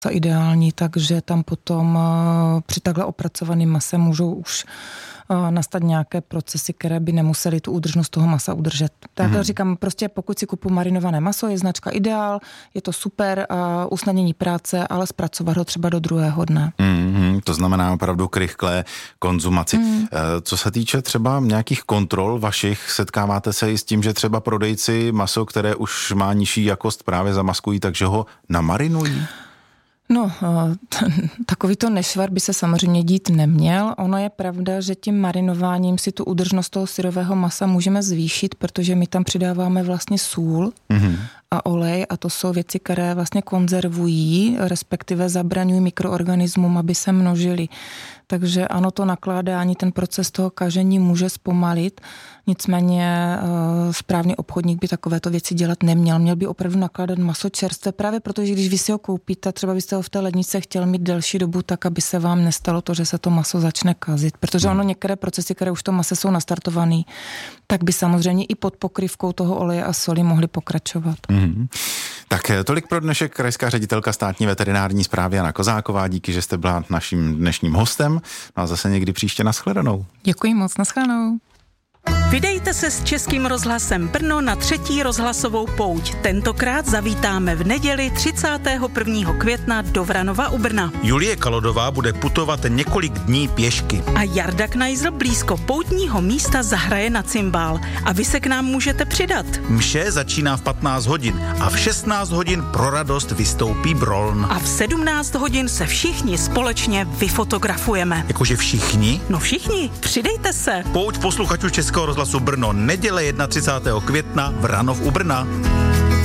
ideální, takže tam potom při takhle opracovaném mase můžou už nastat nějaké procesy, které by nemusely tu údržnost toho masa udržet. Tak říkám, prostě pokud si kupuji marinované maso, je značka Ideál, je to super, usnadnění práce, ale zpracovat ho třeba do druhého dne. To znamená opravdu k rychlé konzumaci. Co se týče třeba nějakých kontrol vašich, setkáváte se i s tím, že třeba prodejci maso, které už má nižší jakost, právě zamaskují, takže ho namarinují? No, takovýto nešvar by se samozřejmě dít neměl. Ono je pravda, že tím marinováním si tu údržnost toho syrového masa můžeme zvýšit, protože my tam přidáváme vlastně sůl a olej a to jsou věci, které vlastně konzervují, respektive zabraňují mikroorganismům, aby se množili. Takže ano, to nakládání, ten proces toho kažení může zpomalit, nicméně správný obchodník by takovéto věci dělat neměl. Měl by opravdu nakládat maso čerstvé, právě protože když vy si ho koupíte, třeba byste ho v té lednici chtěl mít delší dobu, tak aby se vám nestalo to, že se to maso začne kazit. Protože ono některé procesy, které už v tom mase jsou nastartované, tak by samozřejmě i pod pokrývkou toho oleje a soli mohly pokračovat. Tak tolik pro dnešek krajská ředitelka státní veterinární správy Jana Kozáková. Díky, že jste byla naším dnešním hostem. No a zase někdy příště nashledanou. Děkuji moc, nashledanou. Vydejte se s Českým rozhlasem Brno na 3. rozhlasovou pouť. Tentokrát zavítáme v neděli 31. května do Vranova u Brna. Julie Kalodová bude putovat několik dní pěšky. A Jarda Knajzl blízko poutního místa zahraje na cymbál. A vy se k nám můžete přidat. Mše začíná v 15 hodin a v 16 hodin pro radost vystoupí Broln. A v 17 hodin se všichni společně vyfotografujeme. Jakože všichni? No všichni, přidejte se. Pouť posluchačů Českého rozhlasu Brno, neděle 31. května, Vranov u Brna.